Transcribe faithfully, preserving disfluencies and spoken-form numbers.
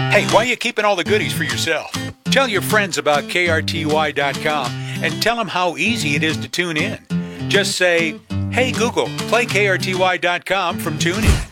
Hey, why are you keeping all the goodies for yourself? Tell your friends about K R T Y dot com and tell them how easy it is to tune in. Just say, hey Google, play K R T Y dot com from TuneIn.